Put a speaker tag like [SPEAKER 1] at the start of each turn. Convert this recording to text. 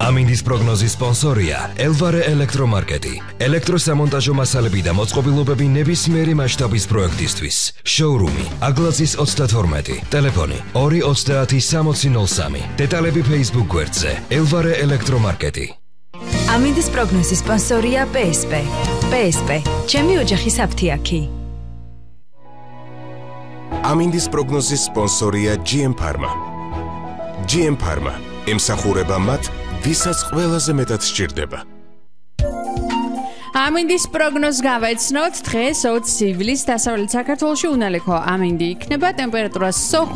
[SPEAKER 1] ამინდის პროგნოზის სპონსორია ელვარე ელექტრომარკეტი. ელექტროსამონტაჟო მასალები და მოწყობილობები ნებისმიერი მასშტაბის პროექტისთვის. შოურუმი აგლაძის 32, ტელეფონი 230-6003. დეტალები Facebook გვერდზე ელვარე ელექტრომარკეტი.
[SPEAKER 2] ამინდის პროგნოზის სპონსორია PSP. PSP, ჩემი ოჯახის აფთიაქი.
[SPEAKER 3] ამინდის პროგნოზის სპონსორია GM Pharma. GM Pharma ემსახურება მათ, ვისაც ყველაზე მეტად სჭირდება.
[SPEAKER 4] ამინდის პროგნოზს გავეცნოთ. დღეს 20 ივლისს დასავლეთ საქართველოში უნალექო ამინდი იქნება. ტემპერატურა